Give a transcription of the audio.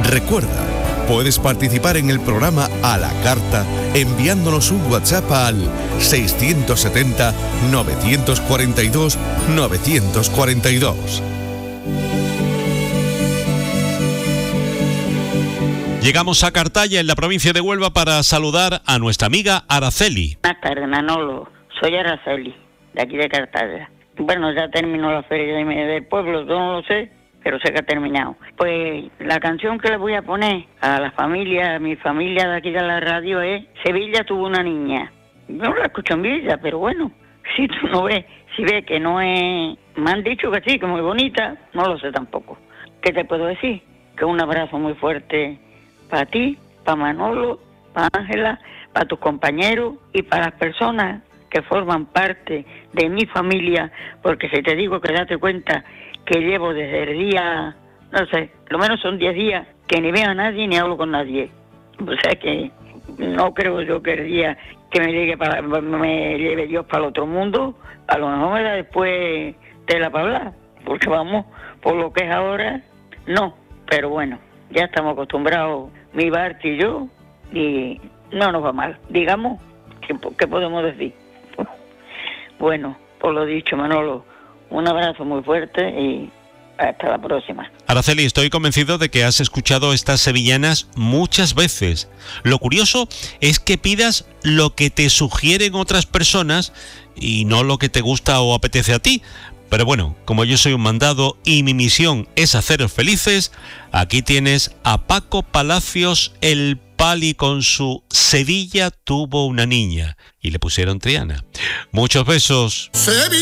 Recuerda, puedes participar en el programa a la carta enviándonos un WhatsApp al 670-942-942. Llegamos a Cartaya, en la provincia de Huelva, para saludar a nuestra amiga Araceli. Buenas tardes, Manolo. Soy Araceli, de aquí de Cartaya. Bueno, ya terminó la feria del pueblo, yo no lo sé, pero sé que ha terminado. Pues la canción que le voy a poner a la familia, a mi familia de aquí de la radio es Sevilla tuvo una niña. Yo no la escucho en Villa, pero bueno, si tú no ves, si ves que no es... Me han dicho que sí, que muy bonita, no lo sé tampoco. ¿Qué te puedo decir? Que un abrazo muy fuerte para ti, para Manolo, para Ángela, para tus compañeros y para las personas que forman parte de mi familia, porque si te digo que date cuenta que llevo desde el día, no sé, lo menos son 10 días que ni veo a nadie ni hablo con nadie. O sea que no creo yo que el día que me lleve Dios para el otro mundo, a lo mejor me da después tela para hablar, porque vamos, por lo que es ahora, no, pero bueno, ya estamos acostumbrados, mi Bart y yo, y no nos va mal. Digamos, ¿qué podemos decir? Bueno, por lo dicho, Manolo, un abrazo muy fuerte y hasta la próxima. Araceli, estoy convencido de que has escuchado estas sevillanas muchas veces. Lo curioso es que pidas lo que te sugieren otras personas y no lo que te gusta o apetece a ti. Pero bueno, como yo soy un mandado y mi misión es haceros felices, aquí tienes a Paco Palacios, el Pali, con su Sevilla tuvo una niña y le pusieron Triana. Muchos besos.